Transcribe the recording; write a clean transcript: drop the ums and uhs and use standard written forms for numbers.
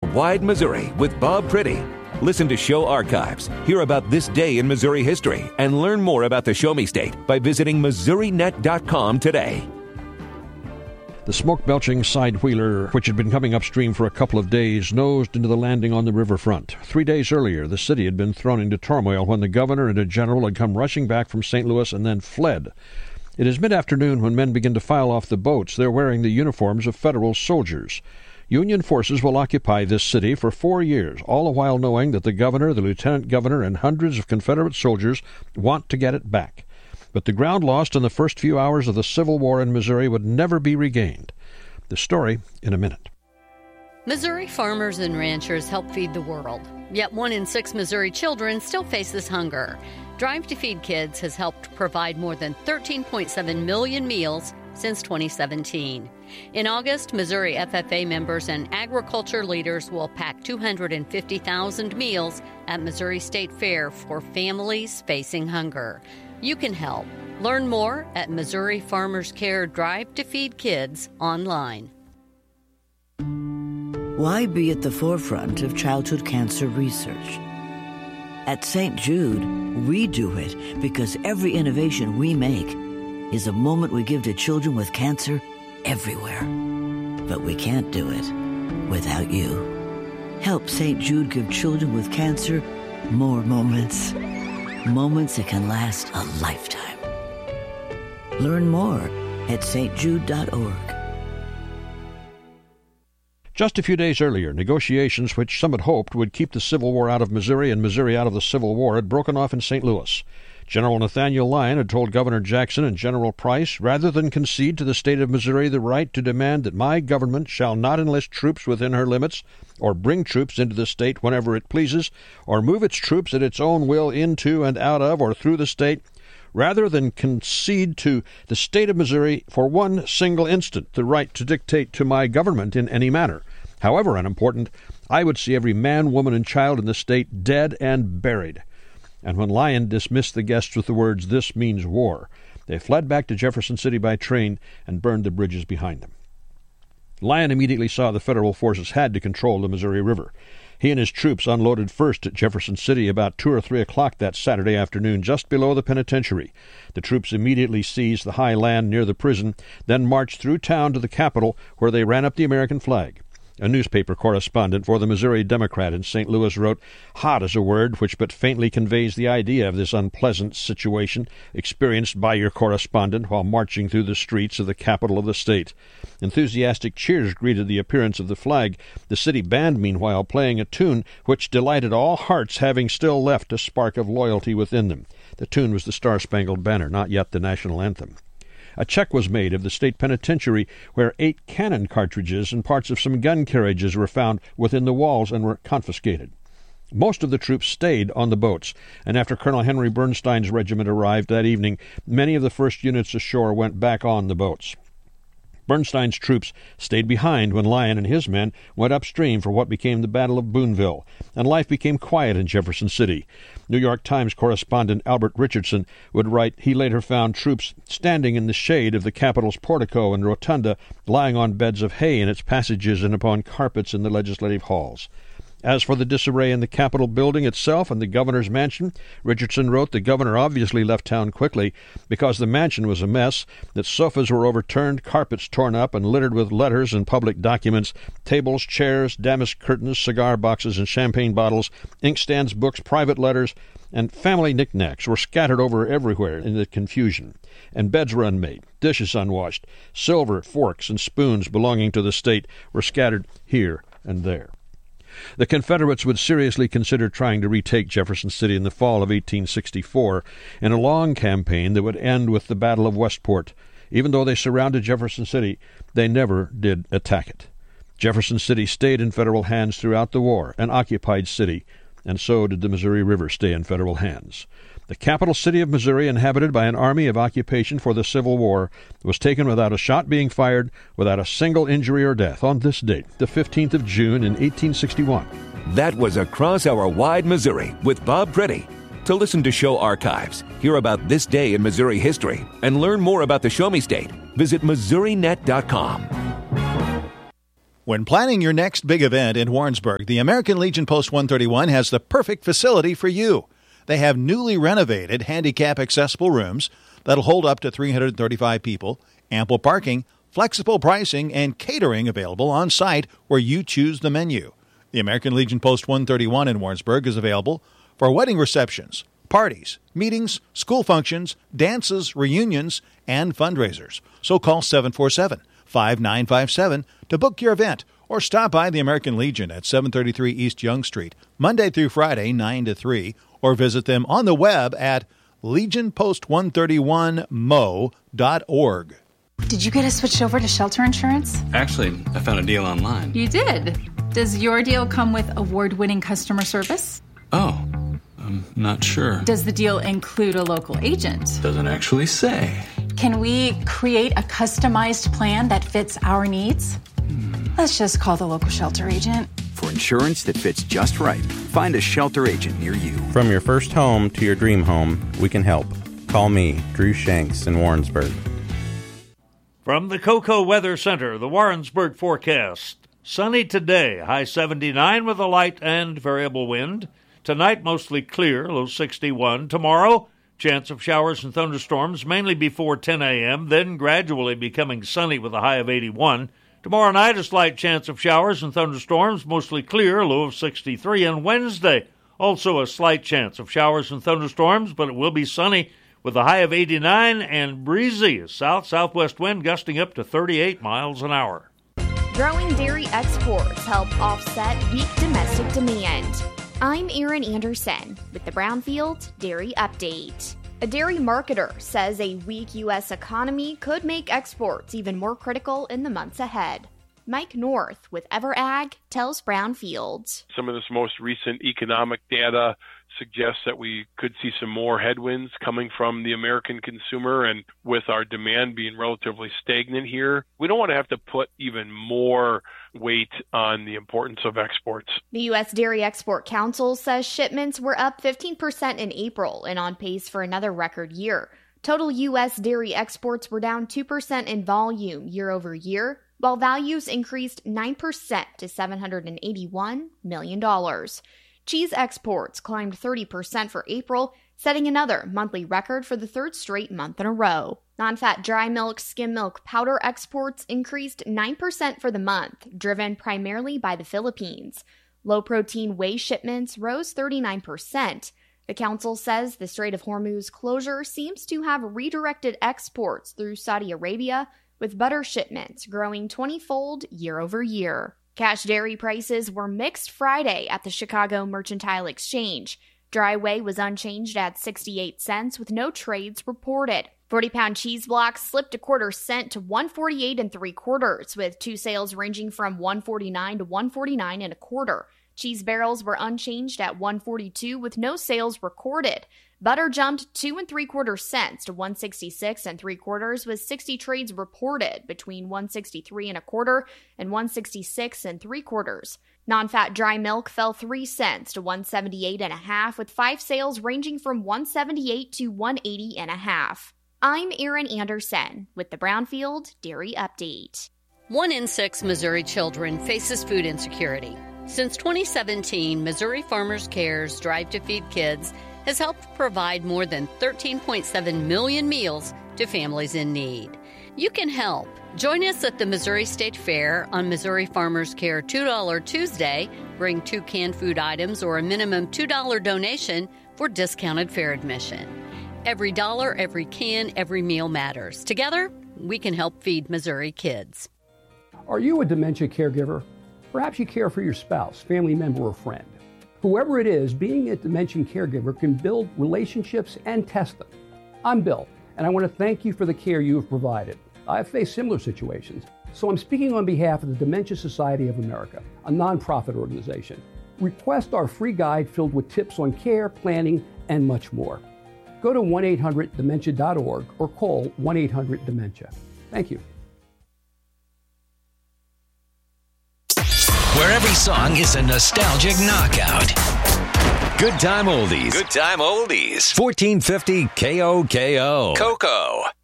Wide Missouri with Bob Priddy. Listen to show archives, hear about this day in Missouri history, and learn more about the Show Me State by visiting MissouriNet.com today. The smoke-belching side-wheeler, which had been coming upstream for a couple of days, nosed into the landing on the riverfront. 3 days earlier, the city had been thrown into turmoil when the governor and a general had come rushing back from St. Louis and then fled. It is mid-afternoon when men begin to file off the boats. They're wearing the uniforms of federal soldiers. Union forces will occupy this city for 4 years, all the while knowing that the governor, the lieutenant governor, and hundreds of Confederate soldiers want to get it back. But the ground lost in the first few hours of the Civil War in Missouri would never be regained. The story in a minute. Missouri farmers and ranchers help feed the world. Yet 1 in 6 Missouri children still faces hunger. Drive to Feed Kids has helped provide more than 13.7 million meals since 2017. In August, Missouri FFA members and agriculture leaders will pack 250,000 meals at Missouri State Fair for families facing hunger. You can help. Learn more at Missouri Farmers Care Drive to Feed Kids online. Why be at the forefront of childhood cancer research? At St. Jude, we do it because every innovation we make is a moment we give to children with cancer everywhere. But we can't do it without you. Help St. Jude give children with cancer more moments. Moments that can last a lifetime. Learn more at stjude.org. Just a few days earlier, negotiations which some had hoped would keep the Civil War out of Missouri and Missouri out of the Civil War had broken off in St. Louis. General Nathaniel Lyon had told Governor Jackson and General Price, rather than concede to the state of Missouri the right to demand that my government shall not enlist troops within her limits, or bring troops into the state whenever it pleases, or move its troops at its own will into and out of or through the state, rather than concede to the state of Missouri for one single instant the right to dictate to my government in any manner, however unimportant, I would see every man, woman, and child in the state dead and buried. And when Lyon dismissed the guests with the words, "This means war," they fled back to Jefferson City by train and burned the bridges behind them. Lyon immediately saw the federal forces had to control the Missouri River. He and his troops unloaded first at Jefferson City about 2 or 3 o'clock that Saturday afternoon, just below the penitentiary. The troops immediately seized the high land near the prison, then marched through town to the Capitol, where they ran up the American flag. A newspaper correspondent for the Missouri Democrat in St. Louis wrote, "Hot is a word which but faintly conveys the idea of this unpleasant situation experienced by your correspondent while marching through the streets of the capital of the state." Enthusiastic cheers greeted the appearance of the flag, the city band meanwhile playing a tune which delighted all hearts, having still left a spark of loyalty within them. The tune was the Star-Spangled Banner, not yet the national anthem. A check was made of the state penitentiary, where 8 cannon cartridges and parts of some gun carriages were found within the walls and were confiscated. Most of the troops stayed on the boats, and after Colonel Henry Bernstein's regiment arrived that evening, many of the first units ashore went back on the boats. Bernstein's troops stayed behind when Lyon and his men went upstream for what became the Battle of Boonville, and life became quiet in Jefferson City. New York Times correspondent Albert Richardson would write he later found troops standing in the shade of the Capitol's portico and rotunda, lying on beds of hay in its passages and upon carpets in the legislative halls. As for the disarray in the Capitol building itself and the governor's mansion, Richardson wrote the governor obviously left town quickly because the mansion was a mess, that sofas were overturned, carpets torn up and littered with letters and public documents, tables, chairs, damask curtains, cigar boxes and champagne bottles, inkstands, books, private letters, and family knickknacks were scattered over everywhere in the confusion, and beds were unmade, dishes unwashed, silver, forks, and spoons belonging to the state were scattered here and there. The Confederates would seriously consider trying to retake Jefferson City in the fall of 1864 in a long campaign that would end with the Battle of Westport. Even though they surrounded Jefferson City, they never did attack it. Jefferson City stayed in federal hands throughout the war, an occupied city, and so did the Missouri River stay in federal hands. The capital city of Missouri, inhabited by an army of occupation for the Civil War, was taken without a shot being fired, without a single injury or death, on this date, the 15th of June in 1861. That was Across Our Wide Missouri with Bob Priddy. To listen to show archives, hear about this day in Missouri history, and learn more about the Show Me State, visit MissouriNet.com. When planning your next big event in Warrensburg, the American Legion Post 131 has the perfect facility for you. They have newly renovated handicap-accessible rooms that'll hold up to 335 people, ample parking, flexible pricing, and catering available on site where you choose the menu. The American Legion Post 131 in Warrensburg is available for wedding receptions, parties, meetings, school functions, dances, reunions, and fundraisers. So call 747-5957 to book your event or stop by the American Legion at 733 East Young Street, Monday through Friday, 9 to 3, or visit them on the web at legionpost131mo.org. Did you get us switched over to shelter insurance? Actually, I found a deal online. You did? Does your deal come with award-winning customer service? Oh, I'm not sure. Does the deal include a local agent? Doesn't actually say. Can we create a customized plan that fits our needs? Let's just call the local shelter agent. For insurance that fits just right, find a shelter agent near you. From your first home to your dream home, we can help. Call me, Drew Shanks in Warrensburg. From the Cocoa Weather Center, the Warrensburg forecast. Sunny today, high 79 with a light and variable wind. Tonight, mostly clear, low 61. Tomorrow, chance of showers and thunderstorms, mainly before 10 a.m., then gradually becoming sunny with a high of 81. Tomorrow night, a slight chance of showers and thunderstorms, mostly clear, low of 63. And Wednesday, also a slight chance of showers and thunderstorms, but it will be sunny with a high of 89 and breezy, a south-southwest wind gusting up to 38 miles an hour. Growing dairy exports help offset weak domestic demand. I'm Erin Anderson with the Brownfield Dairy Update. A dairy marketer says a weak U.S. economy could make exports even more critical in the months ahead. Mike North with EverAg tells Brownfield. Some of this most recent economic data suggests that we could see some more headwinds coming from the American consumer, and with our demand being relatively stagnant here, we don't want to have to put even more weight on the importance of exports. The U.S. Dairy Export Council says shipments were up 15% in April and on pace for another record year. Total U.S. dairy exports were down 2% in volume year over year, while values increased 9% to $781 million. Cheese exports climbed 30% for April, setting another monthly record for the third straight month in a row. Non-fat dry milk, skim milk powder exports increased 9% for the month, driven primarily by the Philippines. Low-protein whey shipments rose 39%. The council says the Strait of Hormuz closure seems to have redirected exports through Saudi Arabia, with butter shipments growing 20-fold year over year. Cash dairy prices were mixed Friday at the Chicago Mercantile Exchange. Dry whey was unchanged at 68 cents with no trades reported. 40-pound cheese blocks slipped a quarter cent to 148 3/4, with two sales ranging from 149 to 149 1/4. Cheese barrels were unchanged at 142 with no sales recorded. Butter jumped 2 3/4 cents to 166 3/4, with 60 trades reported between 163 1/4 and 166 3/4. Non-fat dry milk fell 3 cents to 178 1/2, with 5 sales ranging from 178 to 180 1/2. I'm Erin Anderson with the Brownfield Dairy Update. 1 in 6 Missouri children faces food insecurity. Since 2017, Missouri Farmers Care's Drive to Feed Kids has helped provide more than 13.7 million meals to families in need. You can help. Join us at the Missouri State Fair on Missouri Farmers Care $2 Tuesday. Bring 2 canned food items or a minimum $2 donation for discounted fair admission. Every dollar, every can, every meal matters. Together, we can help feed Missouri kids. Are you a dementia caregiver? Perhaps you care for your spouse, family member, or friend. Whoever it is, being a dementia caregiver can build relationships and test them. I'm Bill, and I want to thank you for the care you have provided. I've faced similar situations, so I'm speaking on behalf of the Dementia Society of America, a nonprofit organization. Request our free guide filled with tips on care, planning, and much more. Go to 1-800-DEMENTIA.org or call 1-800-DEMENTIA. Thank you. Where every song is a nostalgic knockout. Good time oldies. Good time oldies. 1450 KOKO. Cocoa.